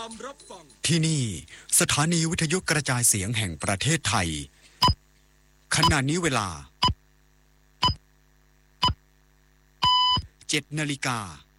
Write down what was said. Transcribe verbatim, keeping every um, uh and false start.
ามรับฟังที่นี่สถานีวิทยุกระจายเสียงแห่งประเทศไทยขณะนี้เวลาเจ็ดนาฬิกา